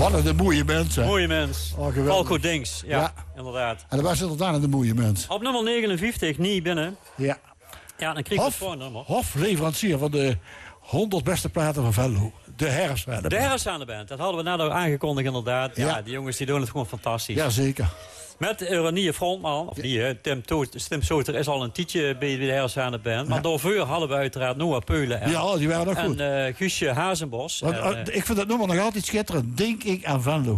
Wat een mooie mensen. Mooie mens. Oh, geweldig. Falco Dings, ja, inderdaad. En dat was inderdaad een mooie mens. Op nummer 59, niet binnen. Ja. Ja, dan kreeg ik het voornummer. Hofleverancier van de 100 beste platen van Venlo. De herfstzwanen. De herfstzwanenband, dat hadden we net al aangekondigd inderdaad. Ja, die jongens die doen het gewoon fantastisch. Jazeker. Met een nieuwe frontman, of die, Tim Soter is al een tijdje bij de herfstzwanenband. Maar daarvoor hadden we uiteraard Noah Peulen en, die waren ook goed. En Guusje Hazenbos. Want, ik vind dat nummer nog altijd schitterend. Denk ik aan Venlo.